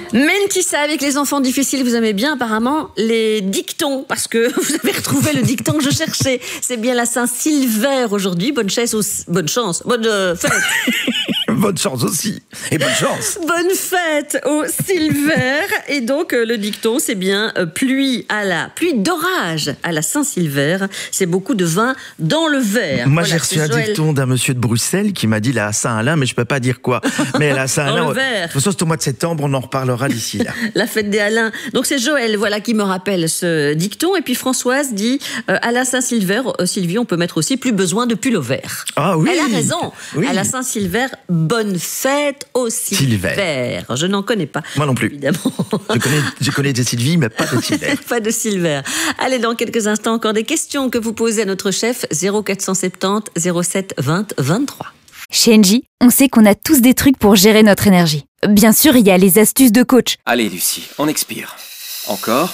Mentissa, avec les enfants difficiles, vous aimez bien apparemment les dictons, parce que vous avez retrouvé le dicton que je cherchais. C'est bien la Saint-Sylver aujourd'hui. Bonne chance, bonne fête. Bonne chance aussi. Et bonne chance. Bonne fête au Sylver. Et donc, le dicton, c'est bien pluie d'orage à la Saint-Sylver. C'est beaucoup de vin dans le verre. Moi, j'ai reçu un dicton d'un monsieur de Bruxelles qui m'a dit la Saint-Alain, mais je peux pas dire quoi. Mais la Saint-Alain, de toute façon, c'est au mois de septembre, on en reparlera d'ici là. La fête des Alains. Donc, c'est Joël, voilà, qui me rappelle ce dicton. Et puis, Françoise dit, à la Saint-Sylver, Sylvie, on peut mettre aussi plus besoin de pull-over. Ah oui. Elle a raison. Oui. À la Saint-Sylver, bonne fête au Sylver. Je n'en connais pas. Moi non plus. Évidemment. Je connais des Sylvie, mais pas de Sylver. Pas de Sylver. Allez, dans quelques instants, encore des questions que vous posez à notre chef. 0470 07 20 23. Chez Engie, on sait qu'on a tous des trucs pour gérer notre énergie. Bien sûr, il y a les astuces de coach. Allez, Lucie, on expire. Encore.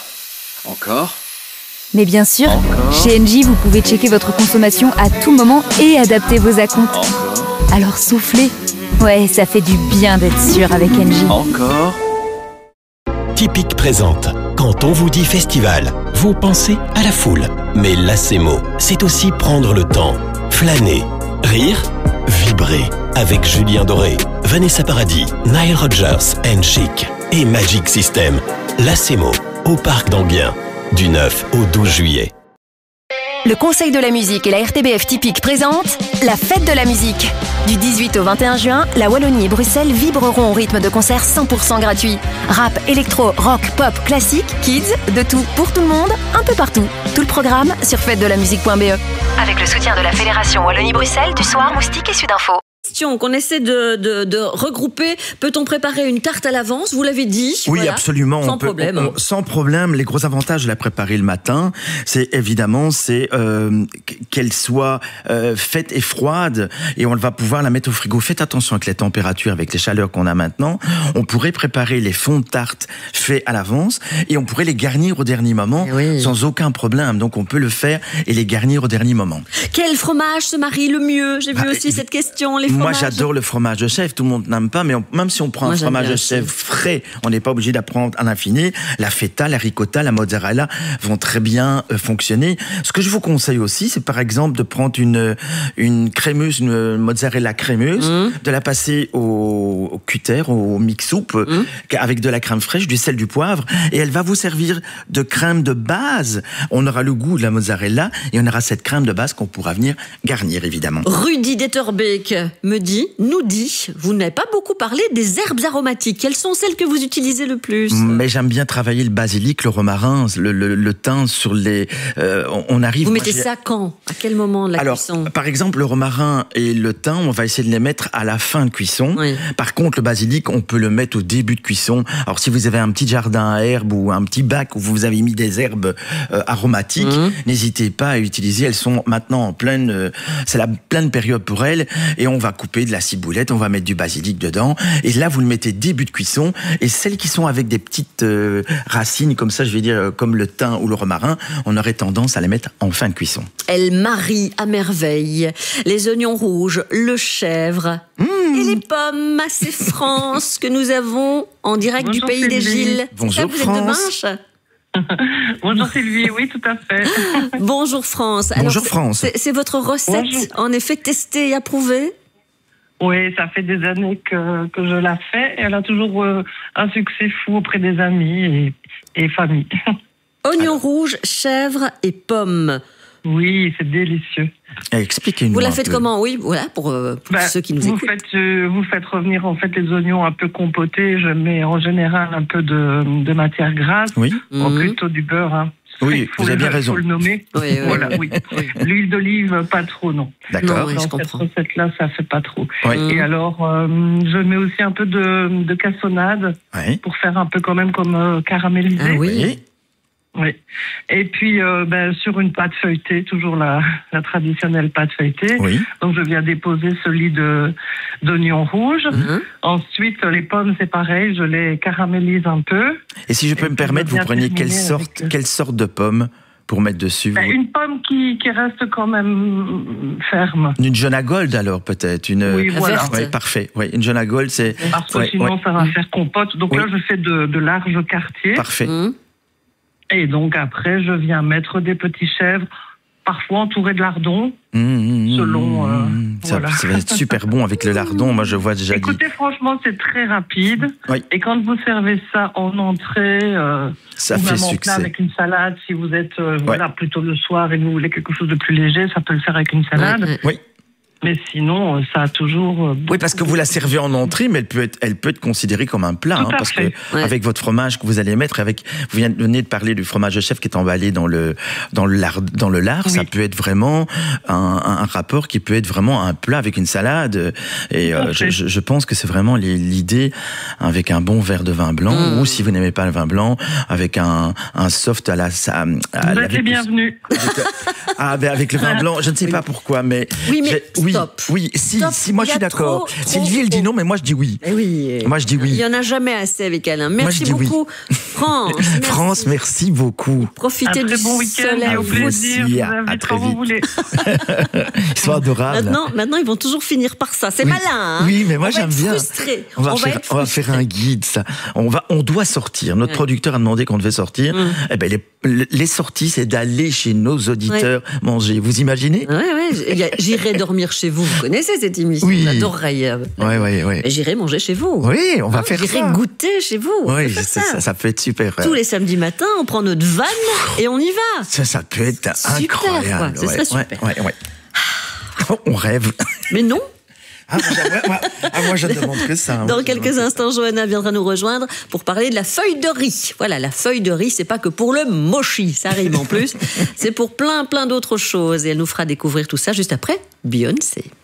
Mais bien sûr, chez Engie, vous pouvez checker votre consommation à tout moment et adapter vos acomptes. Alors soufflez. Ouais, ça fait du bien d'être sûr avec Engie. Encore. Tipic présente. Quand on vous dit festival, vous pensez à la foule. Mais l'ACMO, c'est aussi prendre le temps, flâner, rire, vibrer. Avec Julien Doré, Vanessa Paradis, Nile Rodgers and Chic et Magic System. L'ACMO, au Parc d'Enghien, du 9 au 12 juillet. Le Conseil de la musique et la RTBF Tipic présentent la fête de la musique. Du 18 au 21 juin, la Wallonie et Bruxelles vibreront au rythme de concerts 100% gratuits. Rap, électro, rock, pop, classique, kids, de tout, pour tout le monde, un peu partout. Tout le programme sur fêtedelamusique.be. Avec le soutien de la Fédération Wallonie-Bruxelles, du Soir, Moustique et Sudinfo. Qu'on essaie de regrouper. Peut-on préparer une tarte à l'avance? Vous l'avez dit. Oui, voilà. Absolument. Sans problème. Les gros avantages de la préparer le matin, c'est évidemment qu'elle soit faite et froide, et on va pouvoir la mettre au frigo. Faites attention avec les températures, avec les chaleurs qu'on a maintenant. On pourrait préparer les fonds de tarte faits à l'avance et on pourrait les garnir au dernier moment sans aucun problème. Donc on peut le faire et les garnir au dernier moment. Quel fromage se marie le mieux? J'ai vu aussi cette question. Moi, j'adore le fromage de chèvre. Tout le monde n'aime pas, mais même si on prend un fromage de chèvre frais, on n'est pas obligé d'apprendre à l'infini. La feta, la ricotta, la mozzarella vont très bien fonctionner. Ce que je vous conseille aussi, c'est par exemple de prendre une crémeuse, une mozzarella crémeuse, de la passer au cutter, au mix-soupe, avec de la crème fraîche, du sel, du poivre, et elle va vous servir de crème de base. On aura le goût de la mozzarella et on aura cette crème de base qu'on pourra venir garnir, évidemment. Rudy Detterbeek nous dit, vous n'avez pas beaucoup parlé des herbes aromatiques. Quelles sont celles que vous utilisez le plus? Mais j'aime bien travailler le basilic, le romarin, le thym sur les... on arrive... Vous mettez ça quand? À quel moment de la cuisson? Par exemple, le romarin et le thym, on va essayer de les mettre à la fin de cuisson. Oui. Par contre, le basilic, on peut le mettre au début de cuisson. Alors, si vous avez un petit jardin à herbes ou un petit bac où vous avez mis des herbes aromatiques, n'hésitez pas à utiliser. Elles sont maintenant en pleine... c'est la pleine période pour elles. Et on va couper de la ciboulette, on va mettre du basilic dedans, et là vous le mettez début de cuisson, et celles qui sont avec des petites racines comme ça, je vais dire comme le thym ou le romarin, on aurait tendance à les mettre en fin de cuisson. Elle marie à merveille les oignons rouges, le chèvre et les pommes. C'est France que nous avons en direct du pays des Gilles. Bonjour vous France. Êtes de Binche? Bonjour Sylvie, oui, tout à fait. Bonjour France. Bonjour France. C'est votre recette, en effet, testée et approuvée? Oui, ça fait des années que je la fais. Elle a toujours un succès fou auprès des amis et famille. Oignons rouges, chèvre et pommes. Oui, c'est délicieux. Expliquez-nous. Vous la faites comment? Oui, voilà, pour ceux qui nous écoutent. Vous faites revenir en fait les oignons un peu compotés. Je mets en général un peu de matière grasse, plutôt du beurre. Hein. Oui, vous avez bien raison. Il faut le nommer. Oui. L'huile d'olive, pas trop, non. D'accord. Non, dans je comprends. cette recette-là, ça fait pas trop. Oui. Et alors, je mets aussi un peu de cassonade pour faire un peu quand même comme caramélisé. Ah oui. Oui. Et puis, sur une pâte feuilletée, toujours la traditionnelle pâte feuilletée. Oui. Donc, je viens déposer ce lit d'oignons rouges. Ensuite, les pommes, c'est pareil, je les caramélise un peu. Et si je peux me permettre, vous preniez quelle sorte de pommes pour mettre dessus. Une pomme qui reste quand même ferme. Une Jonah Gold alors peut-être. Oui, voilà. Ouais, parfait. Ouais, une Jonah Gold, c'est... Parce que sinon, ça va faire compote. Donc là, je fais de larges quartiers. Parfait. Et donc après, je viens mettre des petits chèvres, parfois entourés de lardons, selon... ça va être super bon avec le lardon, moi je vois déjà... Écoutez, franchement, c'est très rapide. Oui. Et quand vous servez ça en entrée, ça ou fait même en succès. plat avec une salade, si vous êtes plutôt le soir et que vous voulez quelque chose de plus léger, ça peut le faire avec une salade. Oui. Mais sinon, ça a toujours... Oui, parce que vous la servez en entrée, mais elle peut être considérée comme un plat. Parce que avec votre fromage que vous allez mettre, vous venez de parler du fromage de chèvre qui est emballé dans le lard, ça peut être vraiment un rapport qui peut être vraiment un plat avec une salade. Et je pense que c'est vraiment l'idée avec un bon verre de vin blanc, ou si vous n'aimez pas le vin blanc, avec un soft à la... Vous êtes les bienvenus. Avec le vin blanc, je ne sais pas pourquoi, mais... Stop. Oui, si, moi je suis d'accord. Sylvie, elle dit non, mais moi je dis oui. Moi je dis oui. Il n'y en a jamais assez avec Alain. Merci beaucoup, France. France, merci beaucoup. Profitez du bon week-end, au plaisir. Aussi, vous invite quand vous voulez. Ils sont adorables. Maintenant, ils vont toujours finir par ça. C'est malin, hein. Oui, mais moi j'aime bien. Frustré. On va faire un guide, ça. On doit sortir. Notre producteur a demandé qu'on devait sortir. Eh ben, les sorties, c'est d'aller chez nos auditeurs manger. Vous imaginez? Oui. J'irai dormir chez vous. Vous connaissez cette émission? Oui. On adorerait. Oui. J'irai manger chez vous. Oui, on va faire ça. J'irai goûter chez vous. Oui, ça peut être super. Tous les samedis matins, on prend notre vanne et on y va. Ça peut être incroyable. Ce serait super. On rêve. Mais non. Moi, je ne demande que ça. Dans quelques instants, Johanna viendra nous rejoindre pour parler de la feuille de riz. Voilà, la feuille de riz, c'est pas que pour le mochi, ça rime en plus. C'est pour plein d'autres choses. Et elle nous fera découvrir tout ça juste après Beyoncé.